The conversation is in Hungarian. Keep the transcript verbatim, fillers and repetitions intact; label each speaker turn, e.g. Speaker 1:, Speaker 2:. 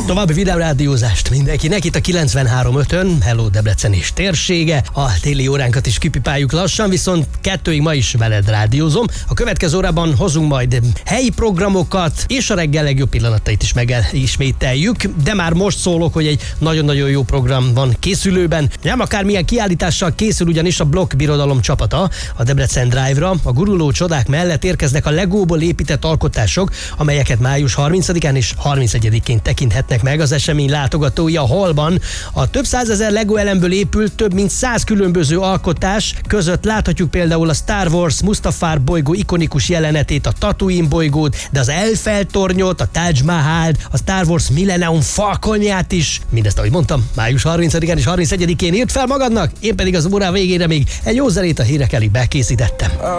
Speaker 1: További videórádiózást mindenkinek itt a kilencvenhárom ötön. Hello Debrecen és térsége. A téli óránkat is kipipáljuk lassan, viszont kettőig ma is veled rádiózom. A következő órában hozunk majd helyi programokat, és a reggel legjobb pillanatait is megismételjük. De már most szólok, hogy egy nagyon-nagyon jó program van készülőben. Nem akármilyen kiállítással készül, ugyanis a Block Birodalom csapata a Debrecen Drive-ra. A guruló csodák mellett érkeznek a Legóból épített alkotások, amelyeket május harmincadikán és harmincegyedikén tekinthetnek meg az esemény látogatói a hallban. A több százezer Lego elemből épült több mint száz különböző alkotás között láthatjuk például a Star Wars Mustafar bolygó ikonikus jelenetét, a Tatooine bolygót, de az Eiffel tornyot, a Taj Mahalt, a Star Wars Millennium Falconját is. Mindezt, ahogy mondtam, május harmincadikán és harmincegyedikén írt fel magadnak, én pedig az órá végére még egy jó zenét a hírek elég bekészítettem.